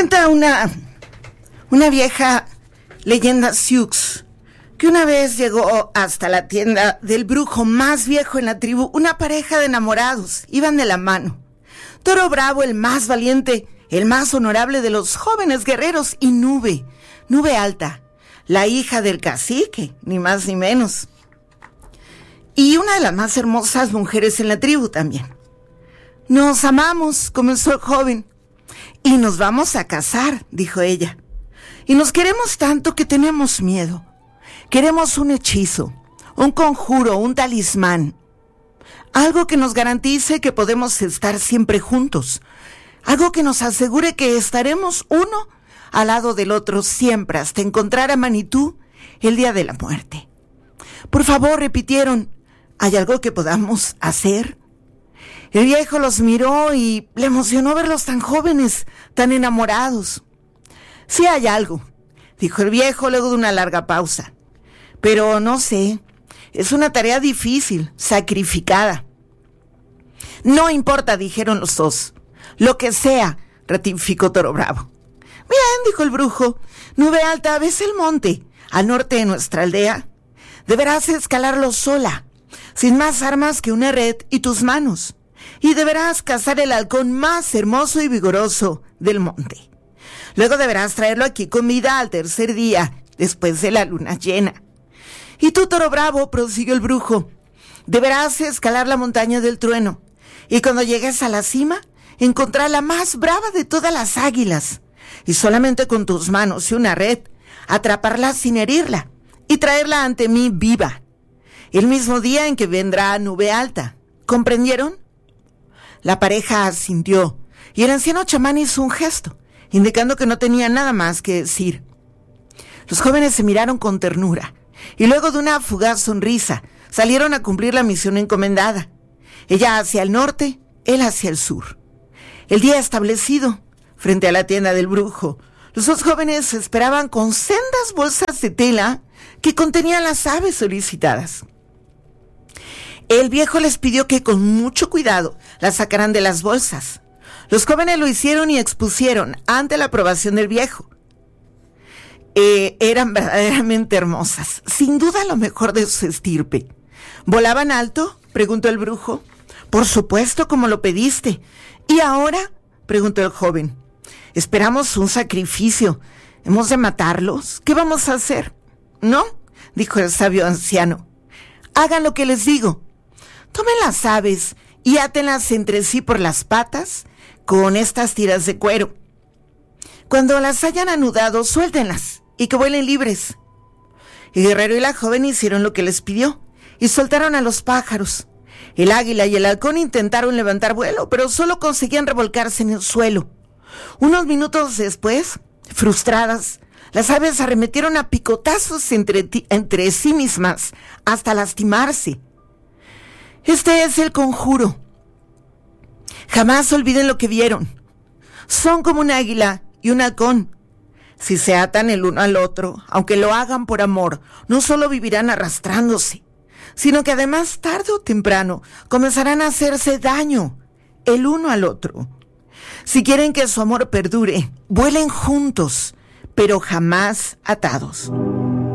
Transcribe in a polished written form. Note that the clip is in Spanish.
Cuenta una vieja leyenda Sioux que una vez llegó hasta la tienda del brujo más viejo en la tribu una pareja de enamorados. Iban de la mano. Toro Bravo, el más valiente, el más honorable de los jóvenes guerreros, y Nube Alta, la hija del cacique, ni más ni menos. Y una de las más hermosas mujeres en la tribu también. Nos amamos, comenzó el joven, y nos vamos a casar, dijo ella. Y nos queremos tanto que tenemos miedo. Queremos un hechizo, un conjuro, un talismán. Algo que nos garantice que podemos estar siempre juntos. Algo que nos asegure que estaremos uno al lado del otro siempre hasta encontrar a Manitú el día de la muerte. Por favor, repitieron, ¿hay algo que podamos hacer? El viejo los miró y le emocionó verlos tan jóvenes, tan enamorados. Sí hay algo, dijo el viejo luego de una larga pausa. Pero no sé, es una tarea difícil, sacrificada. No importa, dijeron los dos. Lo que sea, ratificó Toro Bravo. Bien, dijo el brujo, Nube Alta, ¿ves el monte al norte de nuestra aldea? Deberás escalarlo sola, sin más armas que una red y tus manos. Y deberás cazar el halcón más hermoso y vigoroso del monte. Luego deberás traerlo aquí con vida al tercer día, después de la luna llena. Y tú, Toro Bravo, prosiguió el brujo, deberás escalar la montaña del trueno. Y cuando llegues a la cima, encontrar la más brava de todas las águilas. Y solamente con tus manos y una red, atraparla sin herirla y traerla ante mí viva. El mismo día en que vendrá Nube Alta. ¿Comprendieron? La pareja asintió y el anciano chamán hizo un gesto, indicando que no tenía nada más que decir. Los jóvenes se miraron con ternura y luego de una fugaz sonrisa salieron a cumplir la misión encomendada. Ella hacia el norte, él hacia el sur. El día establecido, frente a la tienda del brujo, los dos jóvenes esperaban con sendas bolsas de tela que contenían las aves solicitadas. El viejo les pidió que con mucho cuidado las sacaran de las bolsas. Los jóvenes lo hicieron y expusieron ante la aprobación del viejo. Eran verdaderamente hermosas, sin duda lo mejor de su estirpe. ¿Volaban alto?, preguntó el brujo. Por supuesto, como lo pediste. ¿Y ahora?, preguntó el joven. Esperamos un sacrificio. ¿Hemos de matarlos? ¿Qué vamos a hacer? ¿No?, dijo el sabio anciano. Hagan lo que les digo. Tomen las aves y átenlas entre sí por las patas con estas tiras de cuero. Cuando las hayan anudado, suéltenlas y que vuelen libres. El guerrero y la joven hicieron lo que les pidió y soltaron a los pájaros. El águila y el halcón intentaron levantar vuelo, pero solo conseguían revolcarse en el suelo. Unos minutos después, frustradas, las aves arremetieron a picotazos entre sí mismas hasta lastimarse. Este es el conjuro. Jamás olviden lo que vieron. Son como un águila y un halcón. Si se atan el uno al otro, aunque lo hagan por amor, no solo vivirán arrastrándose, sino que además tarde o temprano comenzarán a hacerse daño el uno al otro. Si quieren que su amor perdure, vuelen juntos, pero jamás atados.